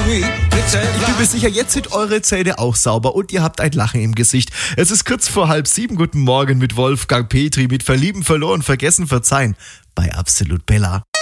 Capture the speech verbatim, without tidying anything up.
Ich bin mir sicher, jetzt sind eure Zähne auch sauber und ihr habt ein Lachen im Gesicht. Es ist kurz vor halb sieben. Guten Morgen mit Wolfgang Petri, mit Verlieben, Verloren, Vergessen, Verzeihen bei Absolut Bella.